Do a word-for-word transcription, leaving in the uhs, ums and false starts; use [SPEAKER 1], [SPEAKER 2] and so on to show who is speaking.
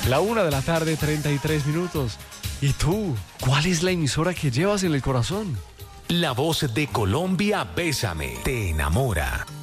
[SPEAKER 1] La una de la tarde, treinta y tres minutos. ¿Y tú? ¿Cuál es la emisora que llevas en el corazón?
[SPEAKER 2] La voz de Colombia, Bésame, te enamora.